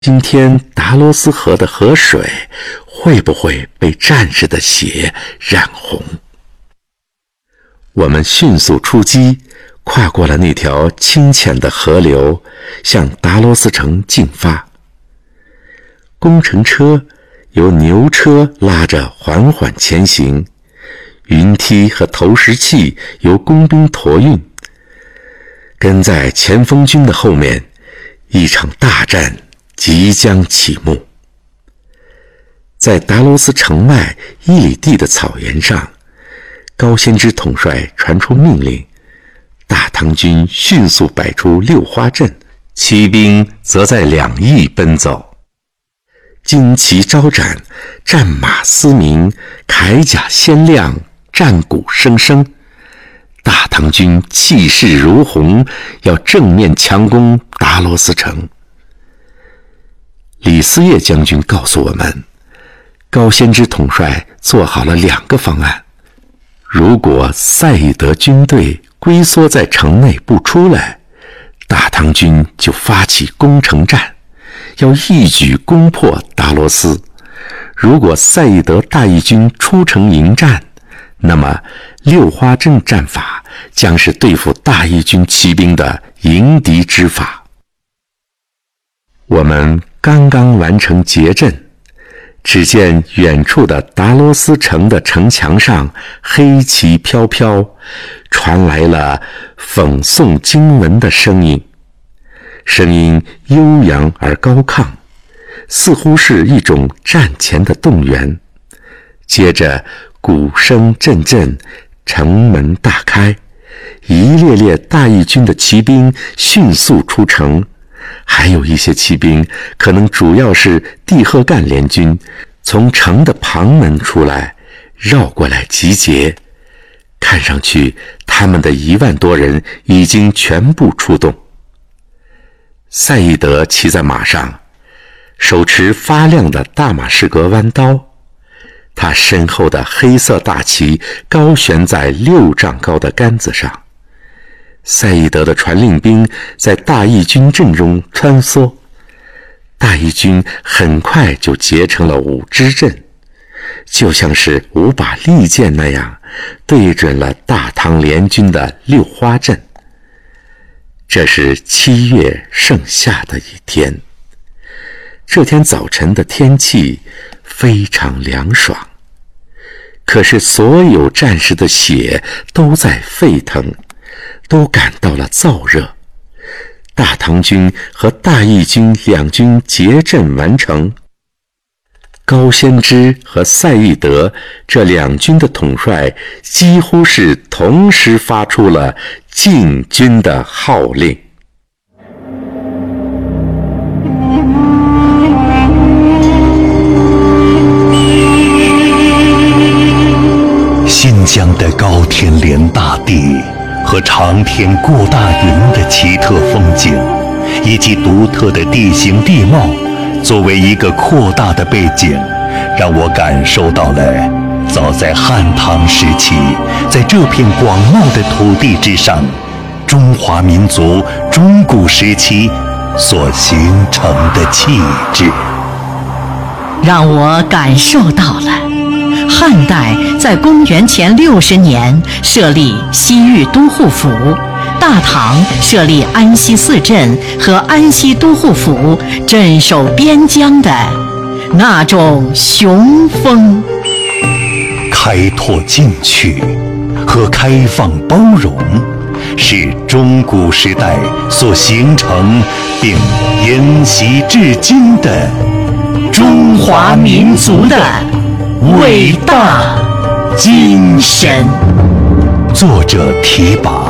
今天达罗斯河的河水会不会被战士的血染红？我们迅速出击，跨过了那条清浅的河流，向达罗斯城进发。工程车由牛车拉着缓缓前行，云梯和投石器由工兵驮运。跟在前锋军的后面，一场大战即将启幕。在达罗斯城外1里地的草原上，高仙芝统帅传出命令，大唐军迅速摆出六花阵，骑兵则在两翼奔走。旌旗招展，战马嘶鸣，铠甲鲜亮，战鼓声声。大唐军气势如虹，要正面强攻达罗斯城。李嗣业将军告诉我们，高仙芝统帅做好了2个方案。如果赛义德军队龟缩在城内不出来，大唐军就发起攻城战，要一举攻破达罗斯。如果赛义德大义军出城迎战，那么六花阵战法将是对付大义军骑兵的迎敌之法。我们刚刚完成结阵，只见远处的达罗斯城的城墙上黑旗飘飘，传来了讽诵经文的声音，声音悠扬而高亢，似乎是一种战前的动员。接着鼓声阵阵，城门大开，一列列大义军的骑兵迅速出城，还有一些骑兵，可能主要是蒂赫干联军，从城的旁门出来，绕过来集结。看上去他们的1万多人已经全部出动。赛义德骑在马上，手持发亮的大马士革弯刀，他身后的黑色大旗高悬在6丈高的杆子上。赛义德的传令兵在大义军阵中穿梭，大义军很快就结成了5支阵，就像是5把利剑那样，对准了大唐联军的六花阵。这是7月盛夏的一天，这天早晨的天气非常凉爽，可是所有战士的血都在沸腾，都感到了燥热。大唐军和大义军2军结阵完成，高仙芝和赛义德这2军的统帅几乎是同时发出了进军的号令。 新疆的高天连大地和长天过大云的奇特风景，以及独特的地形地貌，作为一个扩大的背景，让我感受到了早在汉唐时期，在这片广袤的土地之上，中华民族中古时期所形成的气质， 让我感受到了汉代在公元前60年设立西域都护府，大唐设立安西4镇和安西都护府，镇守边疆的那种雄风。 开拓进取和开放包容，是中古时代所形成并沿袭至今的中华民族的伟大精神。 作者题跋。